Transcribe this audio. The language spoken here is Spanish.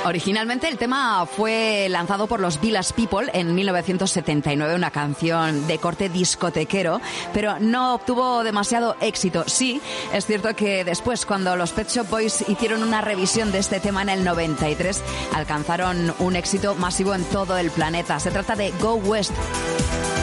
Originalmente el tema fue lanzado por los Village People en 1979, una canción de corte discotequero, pero no obtuvo demasiado éxito. Sí, es cierto que después, cuando los Pet Shop Boys hicieron una revisión de este tema en el 93, alcanzaron un éxito masivo en todo el planeta. Se trata de Go West.